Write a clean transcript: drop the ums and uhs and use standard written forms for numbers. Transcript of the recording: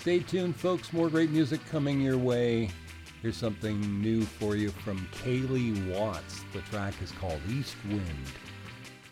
Stay tuned, folks. More great music coming your way. Here's something new for you from Kaylee Watts. The track is called East Wind.